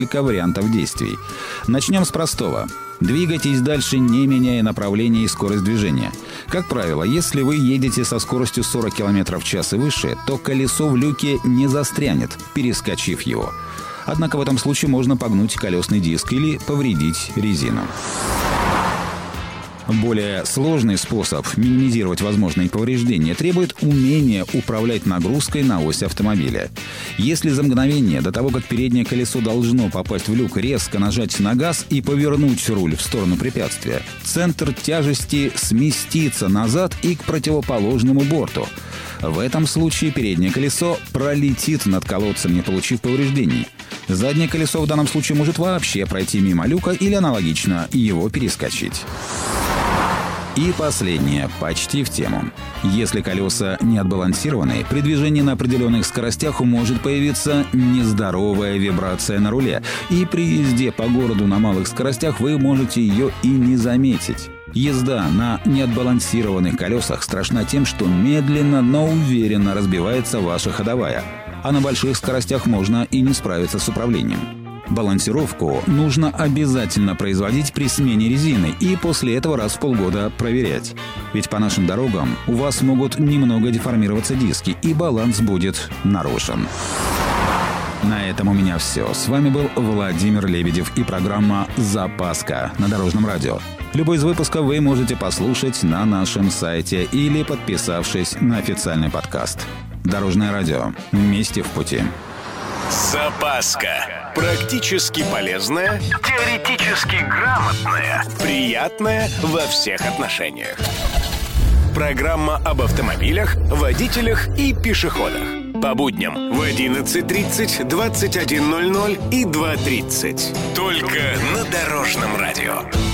несколько вариантов действий. Начнем с простого. Двигайтесь дальше, не меняя направление и скорость движения. Как правило, если вы едете со скоростью 40 км в час и выше, то колесо в люке не застрянет, перескочив его. Однако в этом случае можно погнуть колесный диск или повредить резину. Более сложный способ минимизировать возможные повреждения требует умения управлять нагрузкой на ось автомобиля. Если за мгновение до того, как переднее колесо должно попасть в люк, резко нажать на газ и повернуть руль в сторону препятствия, центр тяжести сместится назад и к противоположному борту. В этом случае переднее колесо пролетит над колодцем, не получив повреждений. Заднее колесо в данном случае может вообще пройти мимо люка или аналогично его перескочить. И последнее, почти в тему. Если колеса не отбалансированы, при движении на определенных скоростях может появиться нездоровая вибрация на руле. И при езде по городу на малых скоростях вы можете ее и не заметить. Езда на неотбалансированных колесах страшна тем, что медленно, но уверенно разбивается ваша ходовая. А на больших скоростях можно и не справиться с управлением. Балансировку нужно обязательно производить при смене резины и после этого раз в полгода проверять. Ведь по нашим дорогам у вас могут немного деформироваться диски, и баланс будет нарушен. На этом у меня все. С вами был Владимир Лебедев и программа «Запаска» на Дорожном радио. Любой из выпусков вы можете послушать на нашем сайте или подписавшись на официальный подкаст. Дорожное радио. Вместе в пути. Запаска. Практически полезная, теоретически грамотная, приятная во всех отношениях. Программа об автомобилях, водителях и пешеходах. По будням в 11:30, 21:00 и 2:30. Только на Дорожном радио.